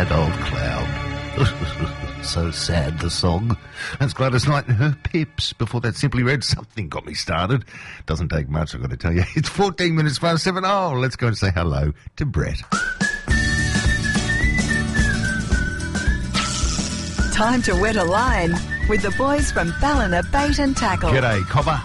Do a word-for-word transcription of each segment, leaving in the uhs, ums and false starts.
sad old clown. So sad, the song. That's Gladys Knight and her Pips. Before that, Simply Red, Something Got Me Started. Doesn't take much, I've got to tell you. It's fourteen minutes past seven. Oh, let's go and say hello to Brett. Time to wet a line with the boys from Ballina Bait and Tackle. G'day, Copper.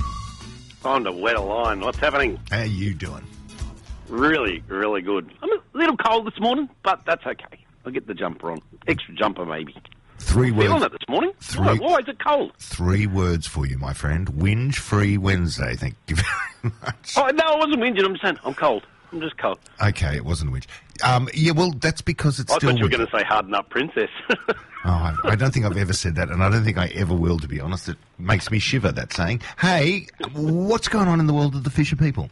Time to wet a line. What's happening? How you doing? Really, really good. I'm a little cold this morning, but that's okay. I'll get the jumper on. Extra jumper, maybe. Three I'm words. feeling it this morning. Three, Why, why is it cold? Three words for you, my friend. Whinge-free Wednesday. Thank you very much. Oh, no, I wasn't whinging. I'm just saying I'm cold. I'm just cold. Okay, it wasn't a whinge. Um, yeah, well, that's because it's I still thought you were winter. going to say harden up, princess. Oh, I, I don't think I've ever said that, and I don't think I ever will, to be honest. It makes me shiver, that saying. Hey, what's going on in the world of the Fisher people?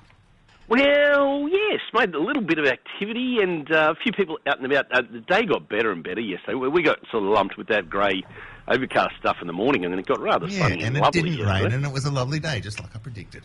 Well, yes, made a little bit of activity and uh, a few people out and about. Uh, the day got better and better yesterday. We got sort of lumped with that grey overcast stuff in the morning, and then it got rather Yeah, sunny and, and it lovely didn't yesterday. rain, and it was a lovely day, just like I predicted.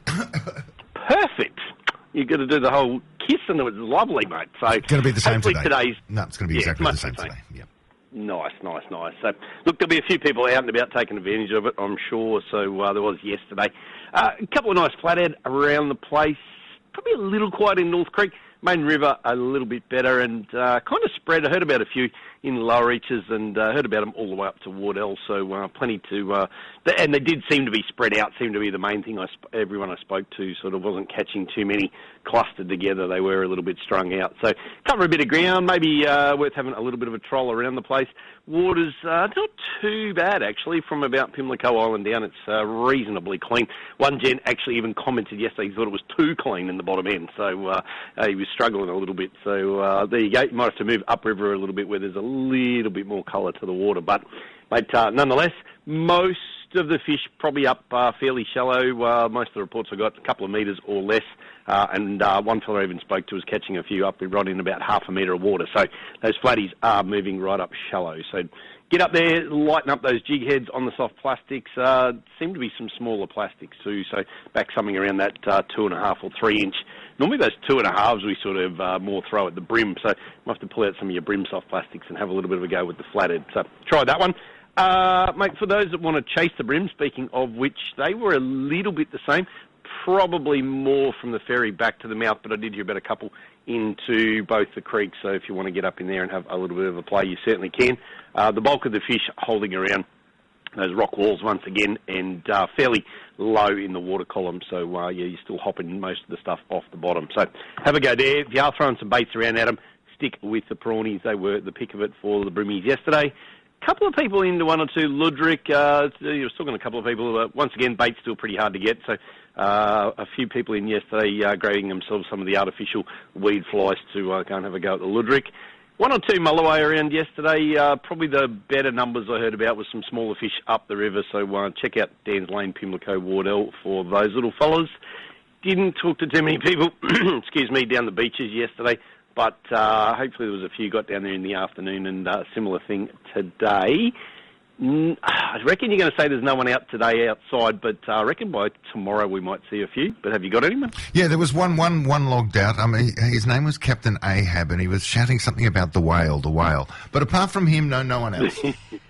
Perfect. You've got to do the whole kiss, and it was lovely, mate. So Going to be the same hopefully today. Today's, No, it's going to be yeah, exactly much the same the same. today. Yeah. Nice, nice, nice. So, look, there'll be a few people out and about taking advantage of it, I'm sure. So uh, there was yesterday. Uh, a couple of nice flathead around the place. Probably a little quiet in North Creek. Main River a little bit better and uh, kind of spread. I heard about a few in lower reaches and uh, heard about them all the way up to Wardell. So uh, plenty to, uh, th- and they did seem to be spread out. Seemed to be the main thing. I sp- everyone I spoke to sort of wasn't catching too many clustered together. They were a little bit strung out. So cover a bit of ground. Maybe uh, worth having a little bit of a troll around the place. Water's uh, not too bad actually. From about Pimlico Island down, it's uh, reasonably clean. One gent actually even commented yesterday he thought it was too clean in the bottom end. So uh, uh, he was struggling a little bit. So uh, there you go. You might have to move upriver a little bit where there's a little bit more colour to the water. But, mate, uh, nonetheless, most of the fish probably up uh, fairly shallow. Uh, most of the reports I got, a couple of metres or less. Uh, and uh, one fellow I even spoke to was catching a few up right in about half a metre of water. So those flatties are moving right up shallow. So get up there, lighten up those jig heads on the soft plastics. Uh, seem to be some smaller plastics too. So back something around that uh, two and a half or three inch. Normally those two and a halves we sort of uh, more throw at the brim. So you have to pull out some of your brim soft plastics and have a little bit of a go with the flathead. So try that one. Uh, mate, for those that want to chase the brim, speaking of which, they were a little bit the same. Probably more from the ferry back to the mouth, but I did hear about a couple into both the creeks, so if you want to get up in there and have a little bit of a play, you certainly can. Uh, the bulk of the fish holding around those rock walls once again and uh, fairly low in the water column, so uh, yeah, you're still hopping most of the stuff off the bottom. So have a go there. If you are throwing some baits around at them, stick with the prawnies. They were the pick of it for the brimmies yesterday. Couple of people into one or two. Ludrick, uh, you're still got a couple of people. Uh, once again, bait's still pretty hard to get, so uh, a few people in yesterday uh, grabbing themselves some of the artificial weed flies to uh, go and have a go at the Ludrick. One or two mulloway around yesterday. Uh, probably the better numbers I heard about was some smaller fish up the river, so uh, check out Dan's Lane, Pimlico, Wardell for those little fellas. Didn't talk to too many people, excuse me, down the beaches yesterday. But uh, hopefully there was a few got down there in the afternoon and uh, similar thing today. Mm, I reckon you're going to say there's no one out today outside, but uh, I reckon by tomorrow we might see a few. But have you got anyone? Yeah, there was one, one, one logged out. I mean, his name was Captain Ahab, and he was shouting something about the whale, the whale. But apart from him, no, no one else.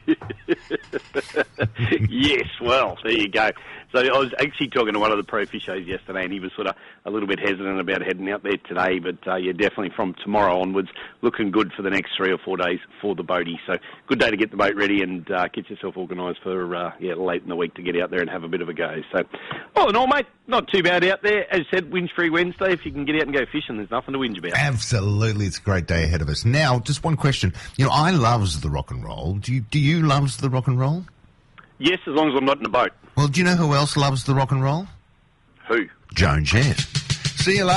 Yes, well, there you go. So I was actually talking to one of the pro fishers yesterday, and he was sort of a little bit hesitant about heading out there today. But uh, yeah, definitely from tomorrow onwards, looking good for the next three or four days for the boatie. So good day to get the boat ready and uh, get yourself organised for uh, yeah late in the week to get out there and have a bit of a go. So all in all, mate, not too bad out there. As I said, whinge-free Wednesday. If you can get out and go fishing, there's nothing to whinge about. Absolutely, it's a great day ahead of us. Now, just one question. You know, I loves the rock and roll. Do you? Do you loves the rock and roll? Yes, as long as I'm not in a boat. Well, do you know who else loves the rock and roll? Who? Joan Jett. See you later.